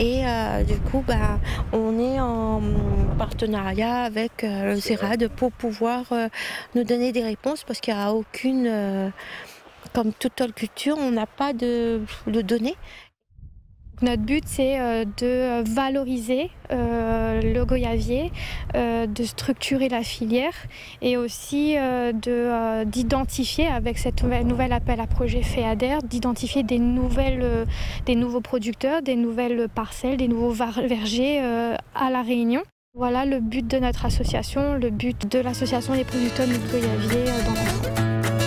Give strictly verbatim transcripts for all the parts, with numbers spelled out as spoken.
Et euh, du coup, bah, on est en partenariat avec euh, le CERAD pour pouvoir euh, nous donner des réponses parce qu'il n'y a aucune, euh, comme toute autre culture, on n'a pas de, de données. Notre but, c'est euh, de valoriser euh, le goyavier, euh, de structurer la filière et aussi euh, de, euh, d'identifier, avec cette nouvelle, nouvel appel à projet FEADER, d'identifier des, nouvelles, euh, des nouveaux producteurs, des nouvelles parcelles, des nouveaux vergers euh, à La Réunion. Voilà le but de notre association, le but de l'association des producteurs de goyavier euh, dans l'ensemble.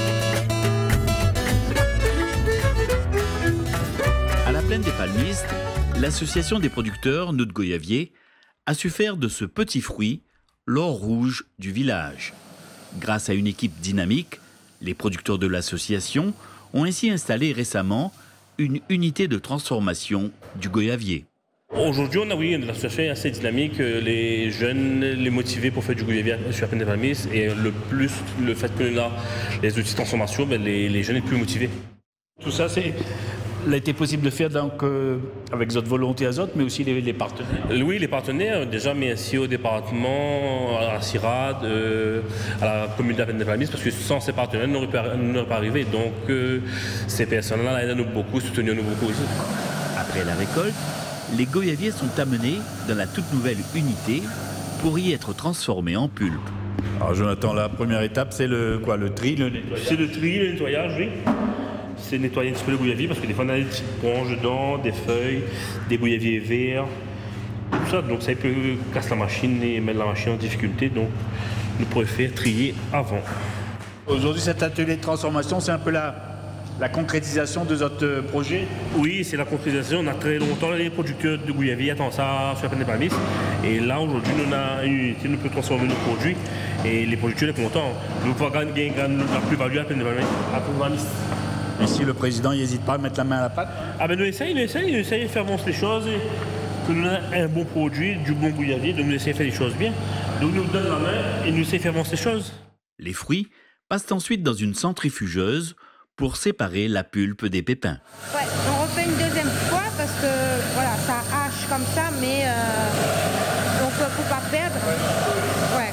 À la plaine des Palmistes, l'association des producteurs Nœud de Goyavier a su faire de ce petit fruit l'or rouge du village. Grâce à une équipe dynamique, les producteurs de l'association ont ainsi installé récemment une unité de transformation du goyavier. Aujourd'hui, on a oui, une association assez dynamique, les jeunes, les motivés pour faire du goyavier sur la plaine des Palmistes, et le plus, le fait que là, les outils de transformation, ben, les, les jeunes sont plus motivés. Tout ça, c'est... Il a été possible de faire donc, euh, avec votre volonté azote, mais aussi les, les partenaires. Oui, les partenaires, déjà merci au département, à la CIRAD, euh, à la commune de la plaine des Palmistes, parce que sans ces partenaires, nous n'aurions pas arrivé. Donc euh, ces personnes-là aident-nous beaucoup, soutiennent-nous beaucoup aussi. Après la récolte, les goyaviers sont amenés dans la toute nouvelle unité pour y être transformés en pulpe. Alors Jonathan, la première étape, c'est le, quoi, le tri, le nettoyage. C'est le tri, le nettoyage, oui. C'est nettoyer un petit peu le goyavier parce que des fois on a des petites branches dedans, des feuilles, des goyaviers verts, tout ça. Donc ça peut casser la machine et mettre la machine en difficulté. Donc nous préférons trier avant. Aujourd'hui, cet atelier de transformation, c'est un peu la, la concrétisation de votre projet? Oui, c'est la concrétisation. On a très longtemps les producteurs de goyavier attendent ça sur la plaine des Palmistes. Et là aujourd'hui, nous avons une unité, nous pouvons transformer nos produits et les producteurs sont contents. Nous pouvons gagner la plus-value à la plaine des Palmistes. Et si le président n'hésite pas à mettre la main à la pâte? Ah ben nous essayons, nous essayons, nous essayons de faire avancer les choses, et que nous avons un bon produit, du bon goyavier, donc nous essayons de faire les choses bien. Donc nous donnons la main et nous essayons de faire avancer les choses. Les fruits passent ensuite dans une centrifugeuse pour séparer la pulpe des pépins. Ouais, on refait une deuxième fois parce que voilà, ça hache comme ça, mais euh, donc faut pas perdre. Ouais.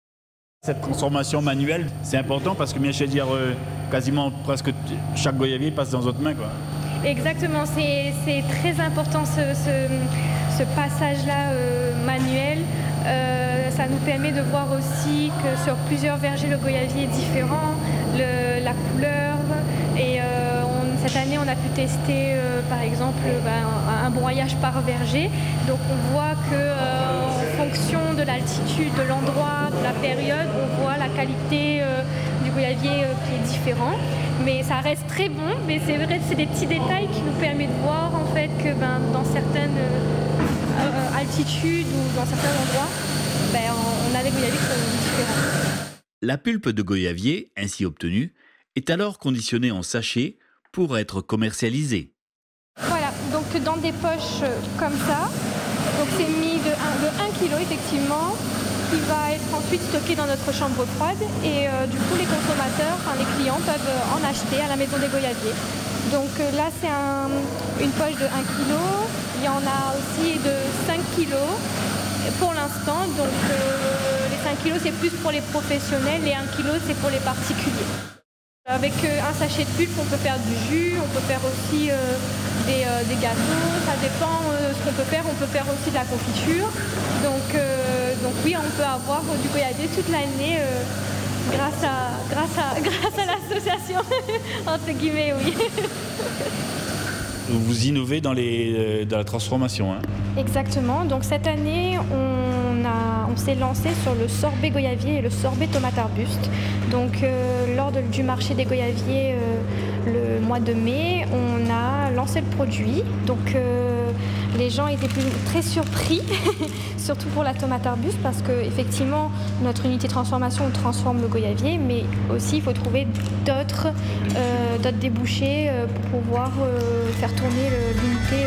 Cette transformation manuelle, c'est important parce que bien je veux dire, euh, quasiment presque chaque goyavier passe dans votre main, quoi. Exactement, c'est, c'est très important ce, ce, ce passage-là euh, manuel. Euh, ça nous permet de voir aussi que sur plusieurs vergers, le goyavier est différent, le, la couleur. Et euh, on, cette année, on a pu tester, euh, par exemple, ben, un, un broyage par verger. Donc on voit que euh, en fonction de l'altitude, de l'endroit, de la période, on voit la qualité euh, du goyavier euh, qui est différent. Mais ça reste très bon, mais c'est vrai que c'est des petits détails qui nous permettent de voir en fait que ben, dans certaines euh, altitudes ou dans certains endroits, ben, on a des goyaviers qui sont différents. La pulpe de goyavier, ainsi obtenue, est alors conditionnée en sachet pour être commercialisée. Voilà, donc dans des poches comme ça, donc c'est mis de un kilo effectivement, qui va être ensuite stocké dans notre chambre froide et euh, du coup les consommateurs, enfin les clients peuvent en acheter à la maison des goyaviers. Donc euh, là c'est un, une poche de un kilo, il y en a aussi de cinq kilos pour l'instant, donc euh, les cinq kilos c'est plus pour les professionnels et un kilo c'est pour les particuliers. Avec euh, un sachet de pulpe on peut faire du jus, on peut faire aussi euh, des, euh, des gâteaux, ça dépend euh, ce qu'on peut faire, on peut faire aussi de la confiture. Donc, euh, donc oui, on peut avoir du goyavier toute l'année euh, grâce à, grâce à, grâce à l'association, entre guillemets, oui. Vous innovez dans, les, dans la transformation, hein? Exactement, donc cette année on, a, on s'est lancé sur le sorbet goyavier et le sorbet tomate arbuste. Donc euh, lors de, du marché des goyaviers euh, le mois de mai, on a lancé le produit. Donc euh, les gens étaient plus, très surpris, surtout pour la tomate arbuste, parce qu'effectivement notre unité de transformation on transforme le goyavier, mais aussi il faut trouver d'autres, euh, d'autres débouchés euh, pour pouvoir euh, faire tourner le, l'unité